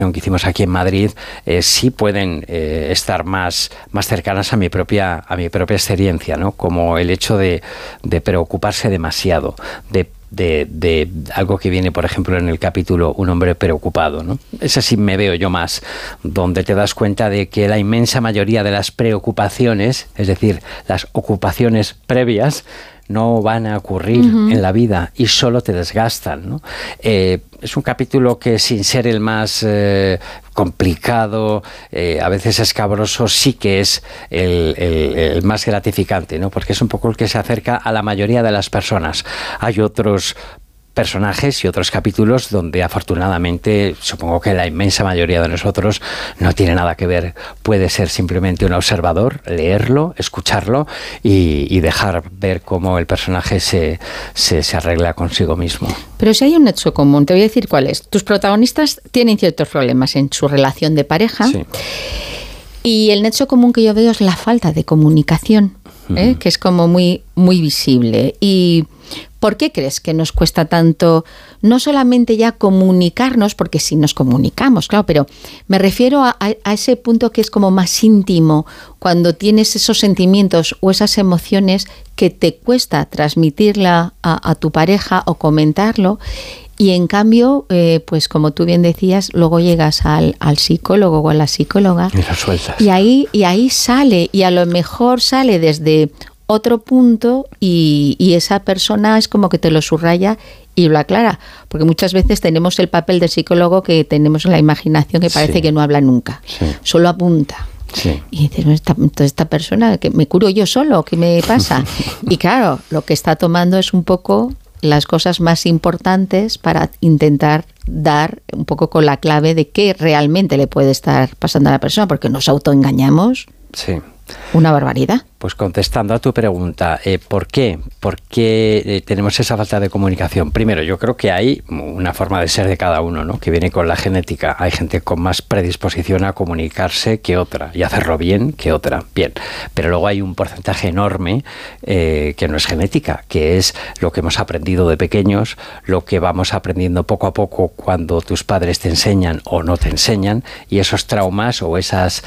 que hicimos aquí en Madrid, sí pueden estar más cercanas a mi propia experiencia, ¿no? Como el hecho de preocuparse demasiado, de algo que viene, por ejemplo, en el capítulo Un hombre preocupado, ¿no? Ese sí me veo yo más, donde te das cuenta de que la inmensa mayoría de las preocupaciones, es decir, las ocupaciones previas, no van a ocurrir en la vida y solo te desgastan, ¿no? Es un capítulo que, sin ser el más complicado, a veces escabroso, sí que es el más gratificante, ¿no? Porque es un poco el que se acerca a la mayoría de las personas. Hay otros personajes y otros capítulos donde, afortunadamente, supongo que la inmensa mayoría de nosotros no tiene nada que ver. Puede ser simplemente un observador, leerlo, escucharlo y dejar ver cómo el personaje se arregla consigo mismo. Pero si hay un nexo común, te voy a decir cuál es. Tus protagonistas tienen ciertos problemas en su relación de pareja, sí, y el nexo común que yo veo es la falta de comunicación, que es como muy, muy visible. Y ¿por qué crees que nos cuesta tanto, no solamente ya comunicarnos, porque sí nos comunicamos, claro, pero me refiero a ese punto que es como más íntimo, cuando tienes esos sentimientos o esas emociones que te cuesta transmitirla a tu pareja o comentarlo, y en cambio, pues como tú bien decías, luego llegas al psicólogo o a la psicóloga y lo sueltas. Y ahí sale, y a lo mejor sale desde otro punto y esa persona es como que te lo subraya y lo aclara, porque muchas veces tenemos el papel del psicólogo que tenemos en la imaginación que parece sí, que no habla nunca, sí, solo apunta. Sí. Y dices, no, esta persona, que me curo yo solo, ¿qué me pasa? Y claro, lo que está tomando es un poco las cosas más importantes para intentar dar un poco con la clave de qué realmente le puede estar pasando a la persona, porque nos autoengañamos. Sí. Una barbaridad. Pues contestando a tu pregunta, ¿por qué? ¿Por qué tenemos esa falta de comunicación? Primero, yo creo que hay una forma de ser de cada uno, ¿no? Que viene con la genética. Hay gente con más predisposición a comunicarse que otra y hacerlo bien que otra. Bien, pero luego hay un porcentaje enorme que no es genética, que es lo que hemos aprendido de pequeños, lo que vamos aprendiendo poco a poco cuando tus padres te enseñan o no te enseñan, y esos traumas o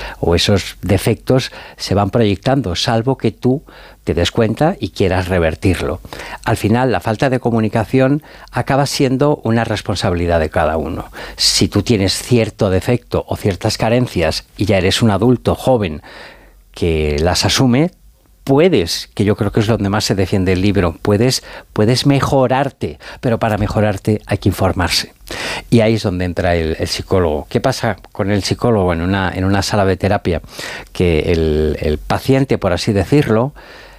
esos defectos se van proyectando, salvo que tú te des cuenta y quieras revertirlo. Al final, la falta de comunicación acaba siendo una responsabilidad de cada uno. Si tú tienes cierto defecto o ciertas carencias y ya eres un adulto joven que las asume, puedes, que yo creo que es donde más se defiende el libro, puedes mejorarte, pero para mejorarte hay que informarse. Y ahí es donde entra el psicólogo. ¿Qué pasa con el psicólogo en una sala de terapia? Que el paciente, por así decirlo,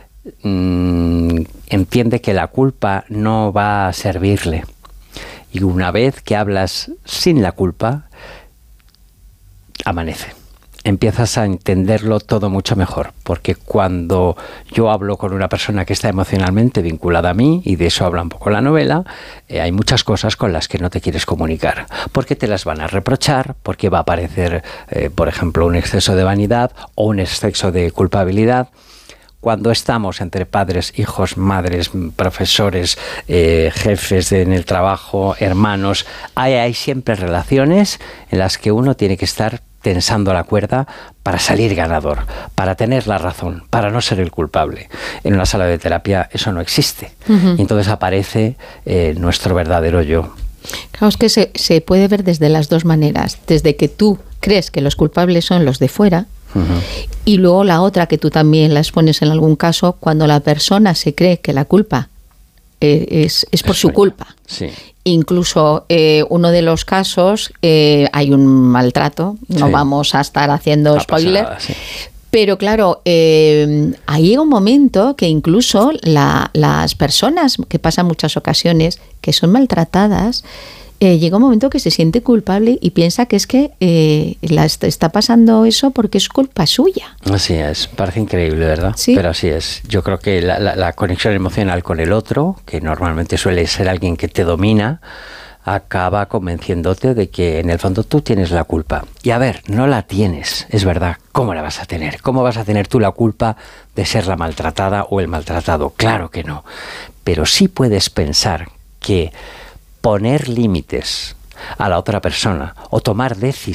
entiende que la culpa no va a servirle. Y una vez que hablas sin la culpa, amanece. Empiezas a entenderlo todo mucho mejor, porque cuando yo hablo con una persona que está emocionalmente vinculada a mí, y de eso habla un poco la novela, hay muchas cosas con las que no te quieres comunicar, porque te las van a reprochar, porque va a aparecer, por ejemplo, un exceso de vanidad o un exceso de culpabilidad. Cuando estamos entre padres, hijos, madres, profesores, jefes en el trabajo, hermanos, hay siempre relaciones en las que uno tiene que estar tensando la cuerda para salir ganador, para tener la razón, para no ser el culpable. En una sala de terapia eso no existe. Y entonces aparece nuestro verdadero yo. Claro, es que se puede ver desde las dos maneras. Desde que tú crees que los culpables son los de fuera, y luego la otra, que tú también la expones en algún caso, cuando la persona se cree que la culpa es por su culpa. Sí. Incluso uno de los casos hay un maltrato, no vamos a estar haciendo spoiler, pero claro, ahí llega un momento que incluso las personas que pasan muchas ocasiones que son maltratadas, llega un momento que se siente culpable y piensa que es que está pasando eso porque es culpa suya. Así es, parece increíble, ¿verdad? Sí. Pero así es. Yo creo que la conexión emocional con el otro, que normalmente suele ser alguien que te domina, acaba convenciéndote de que en el fondo tú tienes la culpa. Y a ver, no la tienes, es verdad. ¿Cómo la vas a tener? ¿Cómo vas a tener tú la culpa de ser la maltratada o el maltratado? Claro que no. Pero sí puedes pensar que poner límites a la otra persona o tomar decisiones